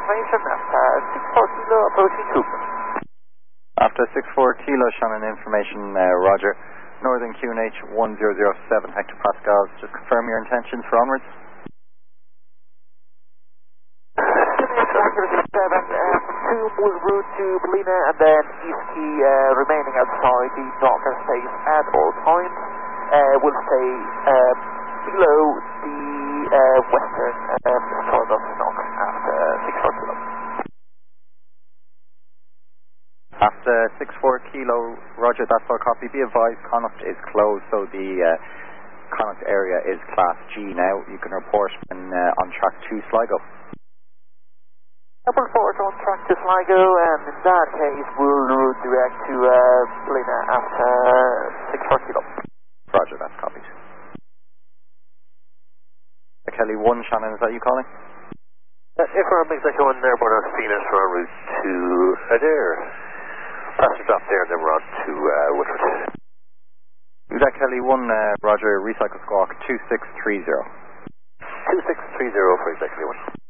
information after 64 kilo approaching Coop. After 64 kilo, Shannon information, Roger. Northern QNH 1007 hectopascals. Just confirm your intentions for onwards. QNH 2 move route to Ballina and then East Key remaining outside the Docker space at all times. Will stay below the western side of Knock after 64 kilo. After 64 kilo, Roger, that's our copy. Be advised, Connacht is closed, so the Connacht area is Class G now. You can report when on track to Sligo. Report on track to Sligo, and in that case, we'll route direct to Ballina after 64 kilo. Roger, that's copied. Kelly 1, Shannon, is that you calling? Aircraft exactly 1 airborne on Phoenix, we're en route to Adair. Passenger drop there, and then we're on to Woodford. Is that Kelly 1, Roger, recycle squawk 2630. 2630 for exactly 1.